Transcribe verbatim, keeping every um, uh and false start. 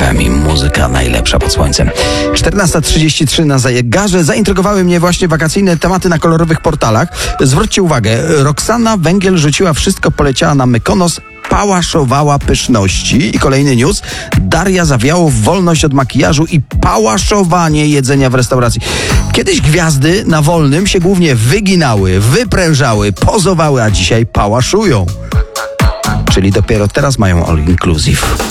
F M i muzyka najlepsza pod słońcem. czternasta trzydzieści trzy na zegarze. Zaintrygowały mnie właśnie wakacyjne tematy na kolorowych portalach. Zwróćcie uwagę, Roxana Węgiel rzuciła wszystko, poleciała na Mykonos, pałaszowała pyszności. I kolejny news. Daria Zawiałow, wolność od makijażu i pałaszowanie jedzenia w restauracji. Kiedyś gwiazdy na wolnym się głównie wyginały, wyprężały, pozowały, a dzisiaj pałaszują. Czyli dopiero teraz mają all inclusive.